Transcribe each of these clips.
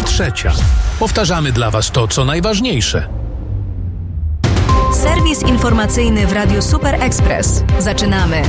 1:03. Powtarzamy dla Was to, co najważniejsze. Serwis informacyjny w Radiu Super Express. Zaczynamy.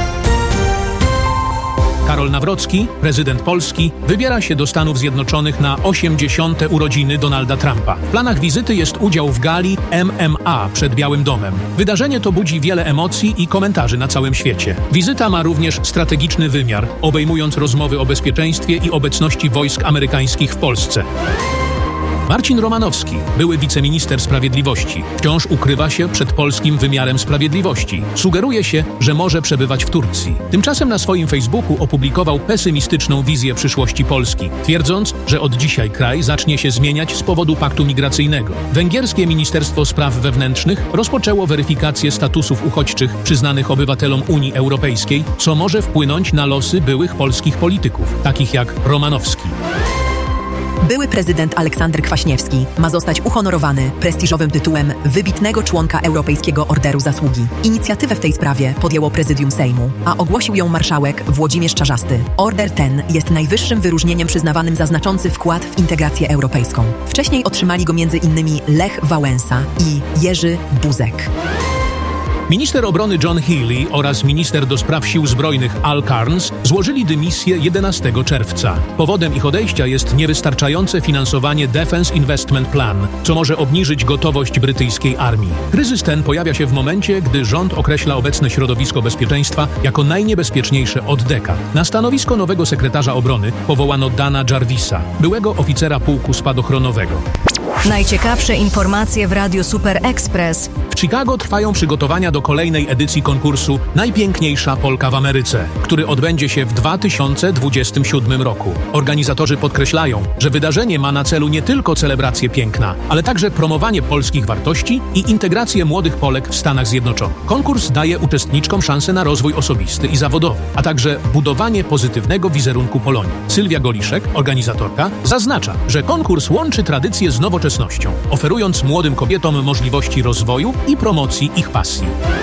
Karol Nawrocki, prezydent Polski, wybiera się do Stanów Zjednoczonych na 80. urodziny Donalda Trumpa. W planach wizyty jest udział w gali MMA przed Białym Domem. Wydarzenie to budzi wiele emocji i komentarzy na całym świecie. Wizyta ma również strategiczny wymiar, obejmując rozmowy o bezpieczeństwie i obecności wojsk amerykańskich w Polsce. Marcin Romanowski, były wiceminister sprawiedliwości, wciąż ukrywa się przed polskim wymiarem sprawiedliwości. Sugeruje się, że może przebywać w Turcji. Tymczasem na swoim Facebooku opublikował pesymistyczną wizję przyszłości Polski, twierdząc, że od dzisiaj kraj zacznie się zmieniać z powodu paktu migracyjnego. Węgierskie Ministerstwo Spraw Wewnętrznych rozpoczęło weryfikację statusów uchodźczych przyznanych obywatelom Unii Europejskiej, co może wpłynąć na losy byłych polskich polityków, takich jak Romanowski. Były prezydent Aleksander Kwaśniewski ma zostać uhonorowany prestiżowym tytułem wybitnego członka Europejskiego Orderu Zasługi. Inicjatywę w tej sprawie podjęło prezydium Sejmu, a ogłosił ją marszałek Włodzimierz Czarzasty. Order ten jest najwyższym wyróżnieniem przyznawanym za znaczący wkład w integrację europejską. Wcześniej otrzymali go m.in. Lech Wałęsa i Jerzy Buzek. Minister obrony John Healey oraz minister do spraw sił zbrojnych Al Carnes złożyli dymisję 11 czerwca. Powodem ich odejścia jest niewystarczające finansowanie Defense Investment Plan, co może obniżyć gotowość brytyjskiej armii. Kryzys ten pojawia się w momencie, gdy rząd określa obecne środowisko bezpieczeństwa jako najniebezpieczniejsze od dekad. Na stanowisko nowego sekretarza obrony powołano Dana Jarvisa, byłego oficera pułku spadochronowego. Najciekawsze informacje w Radiu Super Express. W Chicago trwają przygotowania do kolejnej edycji konkursu Najpiękniejsza Polka w Ameryce, który odbędzie się w 2027 roku. Organizatorzy podkreślają, że wydarzenie ma na celu nie tylko celebrację piękna, ale także promowanie polskich wartości i integrację młodych Polek w Stanach Zjednoczonych. Konkurs daje uczestniczkom szansę na rozwój osobisty i zawodowy, a także budowanie pozytywnego wizerunku Polonii. Sylwia Goliszek, organizatorka, zaznacza, że konkurs łączy tradycje z nowoczesnością, oferując młodym kobietom możliwości rozwoju i promocji ich pasji.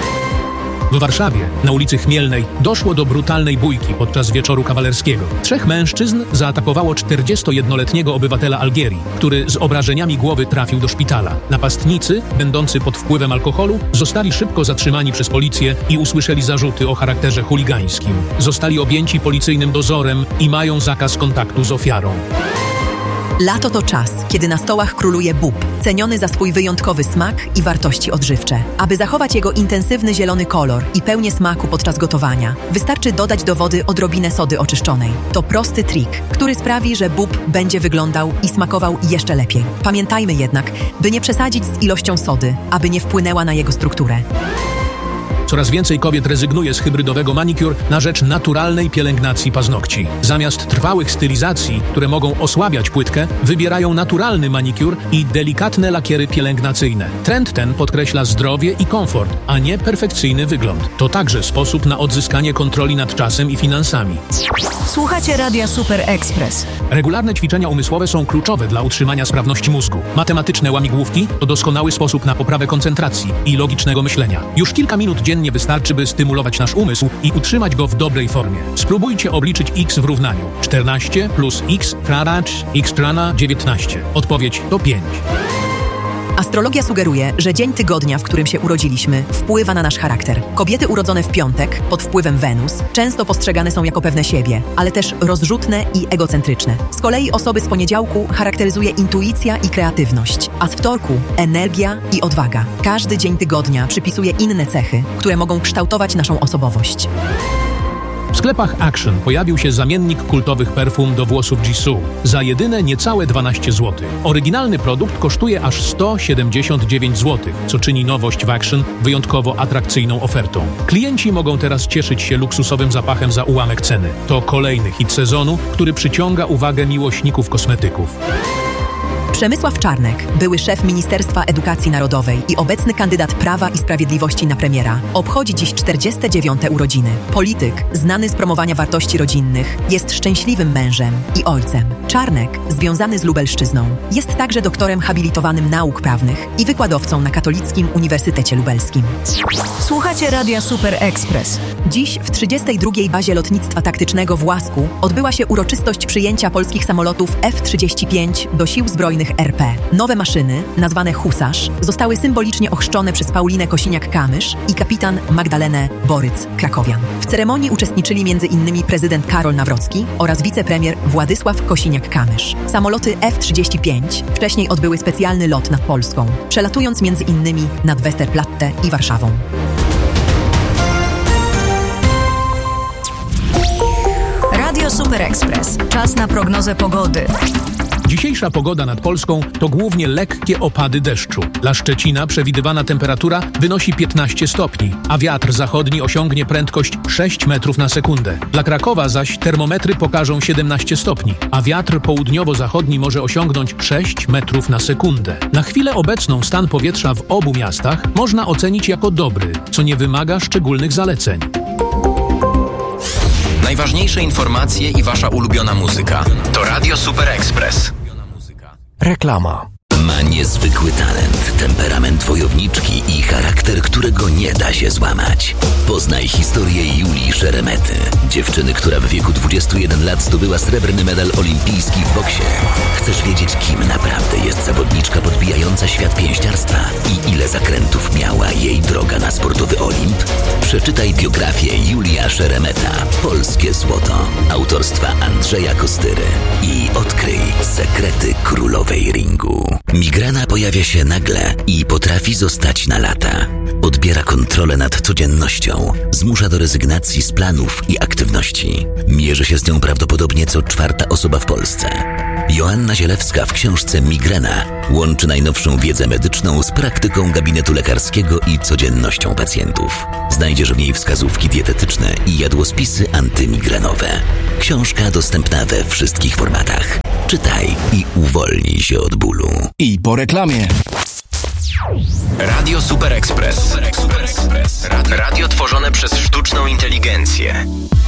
W Warszawie, na ulicy Chmielnej, doszło do brutalnej bójki podczas wieczoru kawalerskiego. 3 mężczyzn zaatakowało 41-letniego obywatela Algierii, który z obrażeniami głowy trafił do szpitala. Napastnicy, będący pod wpływem alkoholu, zostali szybko zatrzymani przez policję i usłyszeli zarzuty o charakterze chuligańskim. Zostali objęci policyjnym dozorem i mają zakaz kontaktu z ofiarą. Lato to czas, kiedy na stołach króluje bób, ceniony za swój wyjątkowy smak i wartości odżywcze. Aby zachować jego intensywny zielony kolor i pełnię smaku podczas gotowania, wystarczy dodać do wody odrobinę sody oczyszczonej. To prosty trik, który sprawi, że bób będzie wyglądał i smakował jeszcze lepiej. Pamiętajmy jednak, by nie przesadzić z ilością sody, aby nie wpłynęła na jego strukturę. Coraz więcej kobiet rezygnuje z hybrydowego manicure na rzecz naturalnej pielęgnacji paznokci. Zamiast trwałych stylizacji, które mogą osłabiać płytkę, wybierają naturalny manicure i delikatne lakiery pielęgnacyjne. Trend ten podkreśla zdrowie i komfort, a nie perfekcyjny wygląd. To także sposób na odzyskanie kontroli nad czasem i finansami. Słuchacie Radia Super Express. Regularne ćwiczenia umysłowe są kluczowe dla utrzymania sprawności mózgu. Matematyczne łamigłówki to doskonały sposób na poprawę koncentracji i logicznego myślenia. Już kilka minut dziennie wystarczy, by stymulować nasz umysł i utrzymać go w dobrej formie. Spróbujcie obliczyć x w równaniu. 14 plus x rana 19. Odpowiedź to 5. Astrologia sugeruje, że dzień tygodnia, w którym się urodziliśmy, wpływa na nasz charakter. Kobiety urodzone w piątek, pod wpływem Wenus, często postrzegane są jako pewne siebie, ale też rozrzutne i egocentryczne. Z kolei osoby z poniedziałku charakteryzuje intuicja i kreatywność, a z wtorku energia i odwaga. Każdy dzień tygodnia przypisuje inne cechy, które mogą kształtować naszą osobowość. W sklepach Action pojawił się zamiennik kultowych perfum do włosów Jisoo za jedyne niecałe 12 zł. Oryginalny produkt kosztuje aż 179 zł, co czyni nowość w Action wyjątkowo atrakcyjną ofertą. Klienci mogą teraz cieszyć się luksusowym zapachem za ułamek ceny. To kolejny hit sezonu, który przyciąga uwagę miłośników kosmetyków. Przemysław Czarnek, były szef Ministerstwa Edukacji Narodowej i obecny kandydat Prawa i Sprawiedliwości na premiera, obchodzi dziś 49. urodziny. Polityk, znany z promowania wartości rodzinnych, jest szczęśliwym mężem i ojcem. Czarnek, związany z Lubelszczyzną, jest także doktorem habilitowanym nauk prawnych i wykładowcą na Katolickim Uniwersytecie Lubelskim. Słuchacie Radia Super Express. Dziś w 32. bazie lotnictwa taktycznego w Łasku odbyła się uroczystość przyjęcia polskich samolotów F-35 do Sił Zbrojnych RP. Nowe maszyny, nazwane Husarz, zostały symbolicznie ochrzczone przez Paulinę Kosiniak-Kamysz i kapitan Magdalenę Boryc-Krakowian. W ceremonii uczestniczyli m.in. prezydent Karol Nawrocki oraz wicepremier Władysław Kosiniak-Kamysz. Samoloty F-35 wcześniej odbyły specjalny lot nad Polską, przelatując m.in. nad Westerplatte i Warszawą. Radio Super Express. Czas na prognozę pogody. Dzisiejsza pogoda nad Polską to głównie lekkie opady deszczu. Dla Szczecina przewidywana temperatura wynosi 15 stopni, a wiatr zachodni osiągnie prędkość 6 metrów na sekundę. Dla Krakowa zaś termometry pokażą 17 stopni, a wiatr południowo-zachodni może osiągnąć 6 metrów na sekundę. Na chwilę obecną stan powietrza w obu miastach można ocenić jako dobry, co nie wymaga szczególnych zaleceń. Najważniejsze informacje i wasza ulubiona muzyka to Radio Super Express. Reklama. Ma niezwykły talent, temperament wojowniczki i charakter, którego nie da się złamać. Poznaj historię Julii Szeremety, dziewczyny, która w wieku 21 lat zdobyła srebrny medal olimpijski w boksie. Chcesz wiedzieć, kim naprawdę jest zawodniczka podbijająca świat pięściarstwa i ile zakrętów miała jej droga na sportowy Olimp? Przeczytaj biografię Julia Szeremeta, Polskie Złoto, autorstwa Andrzeja Kostyry i odkryj sekrety królowej ringu. Migrena pojawia się nagle i potrafi zostać na lata. Odbiera kontrolę nad codziennością, zmusza do rezygnacji z planów i aktywności. Mierzy się z nią prawdopodobnie co 4. osoba w Polsce. Joanna Zielewska w książce Migrena łączy najnowszą wiedzę medyczną z praktyką gabinetu lekarskiego i codziennością pacjentów. Znajdziesz w niej wskazówki dietetyczne i jadłospisy antymigrenowe. Książka dostępna we wszystkich formatach. Czytaj i uwolnij się od bólu. I po reklamie. Radio Super Express. Radio tworzone przez sztuczną inteligencję.